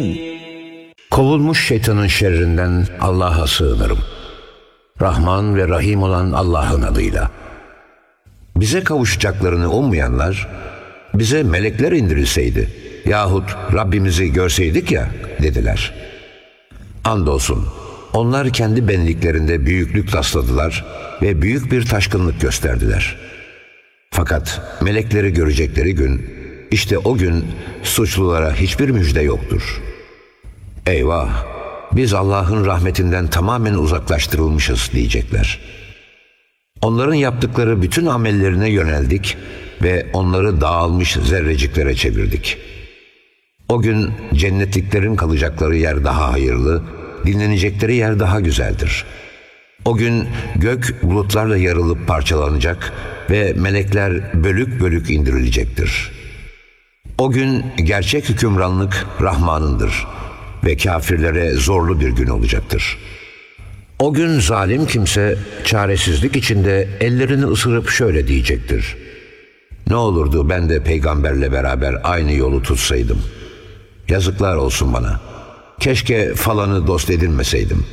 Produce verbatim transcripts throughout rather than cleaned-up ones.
Kovulmuş şeytanın şerrinden Allah'a sığınırım. Rahman ve Rahim olan Allah'ın adıyla. Bize kavuşacaklarını ummayanlar, bize melekler indirilseydi yahut Rabbimizi görseydik ya dediler. Andolsun onlar kendi benliklerinde büyüklük tasladılar ve büyük bir taşkınlık gösterdiler. Fakat melekleri görecekleri gün, işte o gün suçlulara hiçbir müjde yoktur. Eyvah! Biz Allah'ın rahmetinden tamamen uzaklaştırılmışız diyecekler. Onların yaptıkları bütün amellerine yöneldik ve onları dağılmış zerreciklere çevirdik. O gün cennetliklerin kalacakları yer daha hayırlı, dinlenecekleri yer daha güzeldir. O gün gök bulutlarla yarılıp parçalanacak ve melekler bölük bölük indirilecektir. O gün gerçek hükümranlık Rahman'ındır ve kafirlere zorlu bir gün olacaktır. O gün zalim kimse çaresizlik içinde ellerini ısırıp şöyle diyecektir: ne olurdu ben de peygamberle beraber aynı yolu tutsaydım. Yazıklar olsun bana. Keşke falanı dost edinmeseydim.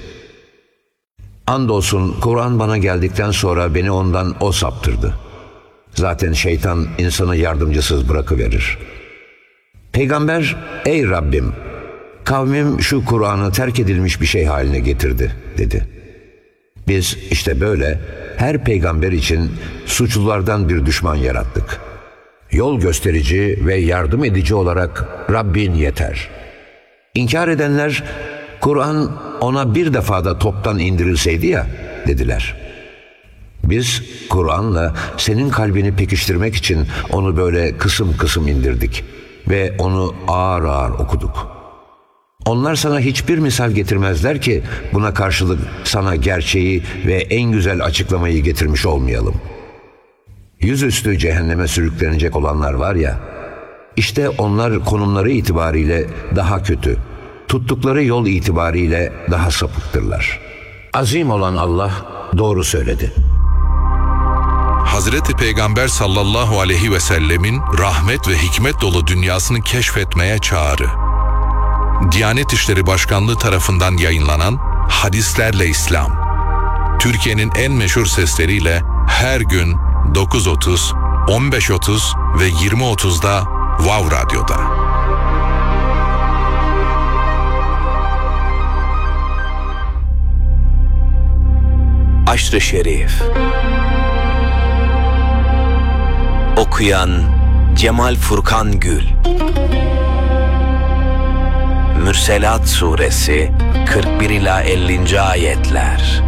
Andolsun Kur'an bana geldikten sonra beni ondan o saptırdı. Zaten şeytan insanı yardımcısız bırakıverir. Peygamber, ey Rabbim, kavmim şu Kur'an'ı terk edilmiş bir şey haline getirdi dedi. Biz işte böyle her peygamber için suçlulardan bir düşman yarattık. Yol gösterici ve yardım edici olarak Rabbin yeter. İnkar edenler, Kur'an ona bir defada toptan indirilseydi ya dediler. Biz Kur'an'la senin kalbini pekiştirmek için onu böyle kısım kısım indirdik ve onu ağır ağır okuduk. Onlar sana hiçbir misal getirmezler ki buna karşılık sana gerçeği ve en güzel açıklamayı getirmiş olmayalım. Yüzüstü cehenneme sürüklenecek olanlar var ya, işte onlar konumları itibariyle daha kötü, tuttukları yol itibariyle daha sapıktırlar. Azim olan Allah doğru söyledi. Hazreti Peygamber sallallahu aleyhi ve sellemin rahmet ve hikmet dolu dünyasını keşfetmeye çağrı. Diyanet İşleri Başkanlığı tarafından yayınlanan Hadislerle İslam. Türkiye'nin en meşhur sesleriyle her gün dokuz otuz, on beş otuz ve yirmi otuzda Vav Radyo'da. Aşr-ı Şerif. Okuyan Cemal Furkan Gül. Mürselat Suresi kırk bir ila ellinci ayetler.